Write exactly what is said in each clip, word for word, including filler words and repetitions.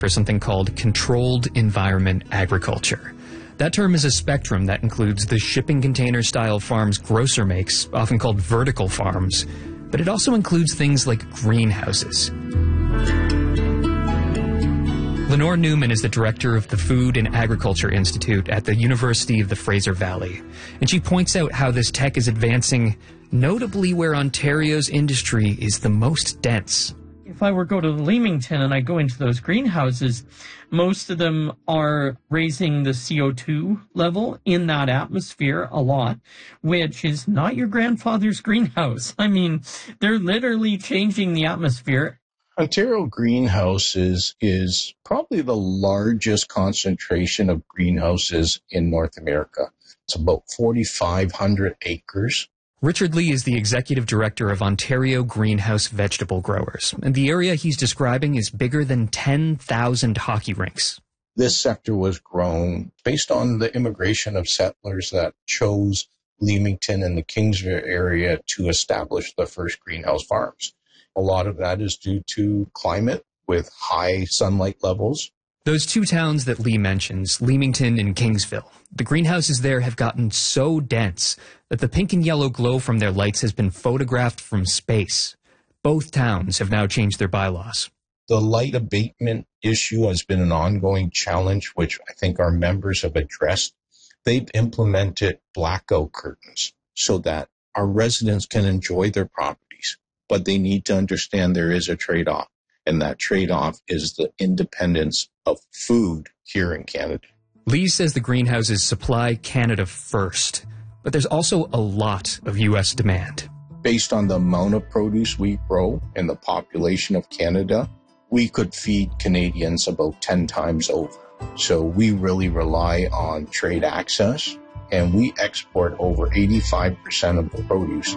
for something called controlled environment agriculture. That term is a spectrum that includes the shipping container style farms grocer makes, often called vertical farms, but it also includes things like greenhouses. Lenore Newman is the director of the Food and Agriculture Institute at the University of the Fraser Valley, and she points out how this tech is advancing notably where Ontario's industry is the most dense. If I were to go to Leamington and I go into those greenhouses, most of them are raising the C O two level in that atmosphere a lot, which is not your grandfather's greenhouse. I mean, they're literally changing the atmosphere. Ontario greenhouses is probably the largest concentration of greenhouses in North America. It's about forty-five hundred acres. Richard Lee is the executive director of Ontario Greenhouse Vegetable Growers, and the area he's describing is bigger than ten thousand hockey rinks. This sector was grown based on the immigration of settlers that chose Leamington and the Kingsville area to establish the first greenhouse farms. A lot of that is due to climate with high sunlight levels. Those two towns that Lee mentions, Leamington and Kingsville, the greenhouses there have gotten so dense that the pink and yellow glow from their lights has been photographed from space. Both towns have now changed their bylaws. The light abatement issue has been an ongoing challenge, which I think our members have addressed. They've implemented blackout curtains so that our residents can enjoy their properties, but they need to understand there is a trade-off, and that trade-off is the independence of food here in Canada. Lee says the greenhouses supply Canada first, but there's also a lot of U S demand. Based on the amount of produce we grow and the population of Canada, we could feed Canadians about ten times over. So we really rely on trade access, and we export over eighty-five percent of the produce.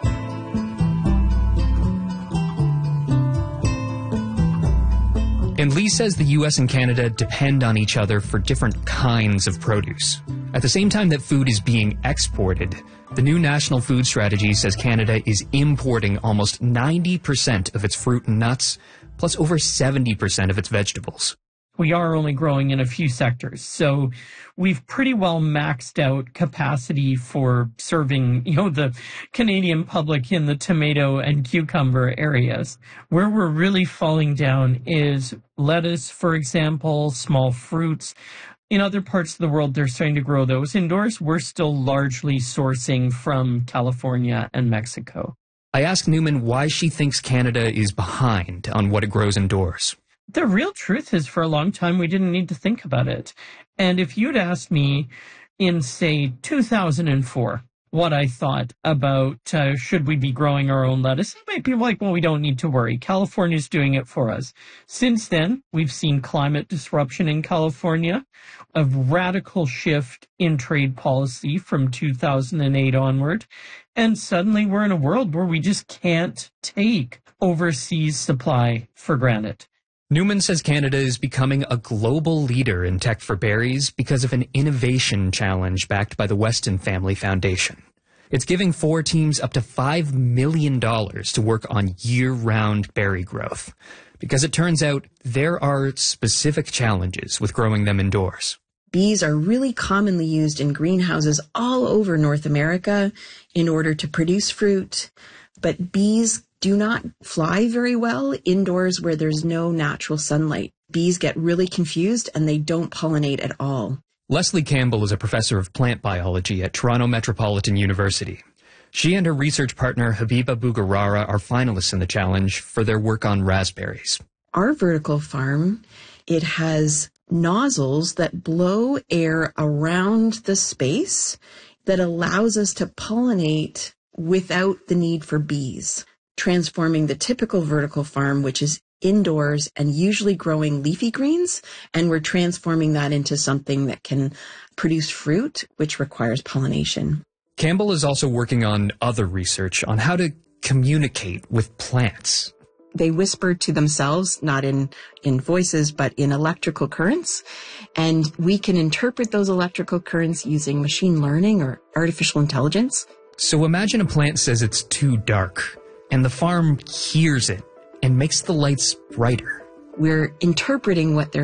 And Lee says the U S and Canada depend on each other for different kinds of produce. At the same time that food is being exported, the new National Food Strategy says Canada is importing almost ninety percent of its fruit and nuts, plus over seventy percent of its vegetables. We are only growing in a few sectors, so we've pretty well maxed out capacity for serving, you know, the Canadian public in the tomato and cucumber areas. Where we're really falling down is lettuce, for example, small fruits. In other parts of the world, they're starting to grow those indoors. We're still largely sourcing from California and Mexico. I asked Newman why she thinks Canada is behind on what it grows indoors. The real truth is, for a long time, we didn't need to think about it. And if you'd asked me in, say, two thousand four, what I thought about uh, should we be growing our own lettuce, might be like, well, we don't need to worry. California's doing it for us. Since then, we've seen climate disruption in California, a radical shift in trade policy from two thousand eight onward, and suddenly we're in a world where we just can't take overseas supply for granted. Newman says Canada is becoming a global leader in tech for berries because of an innovation challenge backed by the Weston Family Foundation. It's giving four teams up to five million dollars to work on year-round berry growth, because it turns out there are specific challenges with growing them indoors. Bees are really commonly used in greenhouses all over North America in order to produce fruit, but bees do not fly very well indoors where there's no natural sunlight. Bees get really confused and they don't pollinate at all. Leslie Campbell is a professor of plant biology at Toronto Metropolitan University. She and her research partner Habiba Bougarara are finalists in the challenge for their work on raspberries. Our vertical farm, it has nozzles that blow air around the space that allows us to pollinate without the need for bees, transforming the typical vertical farm, which is indoors and usually growing leafy greens, and we're transforming that into something that can produce fruit, which requires pollination. Campbell is also working on other research on how to communicate with plants. They whisper to themselves, not in, in voices, but in electrical currents, and we can interpret those electrical currents using machine learning or artificial intelligence. So imagine a plant says it's too dark, and the farm hears it and makes the lights brighter. We're interpreting what they're